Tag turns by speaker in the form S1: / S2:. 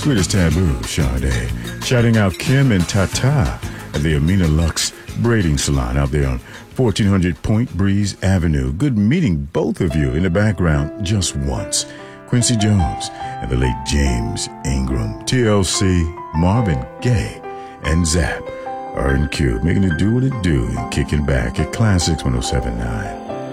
S1: Greatest Taboo, Sade. Shouting out Kim and Tata at the Amina Lux Braiding Salon out there on 1400 Point Breeze Avenue. Good meeting both of you. In the background, Just Once, Quincy Jones and the late James Ingram. TLC, Marvin Gaye, and Zap. R&Q, making it do what it do and kicking back at Classics 107.9.